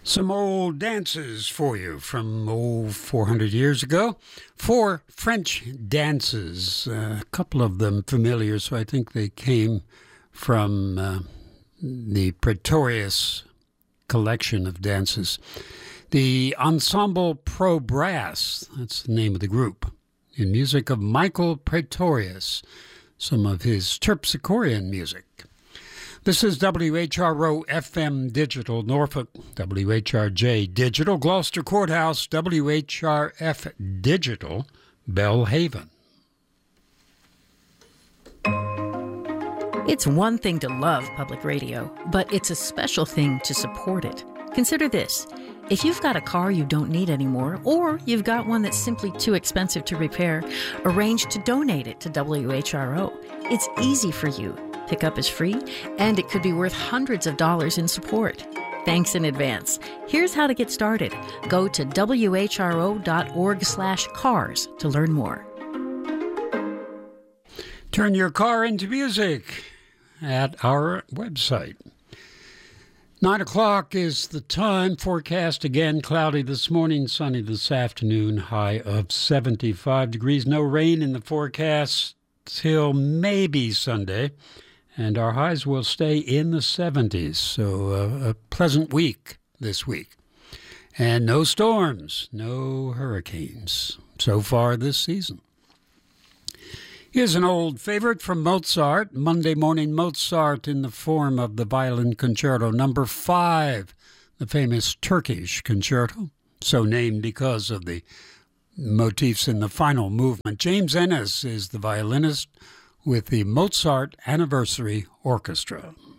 Some old dances for you from 400 years ago. 4 French dances, a couple of them familiar, so I think they came from the Pretorius collection of dances. The Ensemble Pro Brass, that's the name of the group, in music of Michael Pretorius, some of his terpsichorean music. This is WHRO FM Digital, Norfolk, WHRJ Digital, Gloucester Courthouse, WHRF Digital, Belhaven. It's one thing to love public radio, but it's a special thing to support it. Consider this. If you've got a car you don't need anymore, or you've got one that's simply too expensive to repair, arrange to donate it to WHRO. It's easy for you. Pickup is free, and it could be worth hundreds of dollars in support. Thanks in advance. Here's how to get started. Go to whro.org/cars to learn more. Turn your car into music at our website. 9 o'clock is the time. Forecast again, cloudy this morning, sunny this afternoon, high of 75 degrees. No rain in the forecast till maybe Sunday. And our highs will stay in the 70s, so a pleasant week this week. And no storms, no hurricanes so far this season. Here's an old favorite from Mozart, Monday Morning Mozart in the form of the Violin Concerto Number 5, the famous Turkish concerto, so named because of the motifs in the final movement. James Ennis is the violinist with the Mozart Anniversary Orchestra.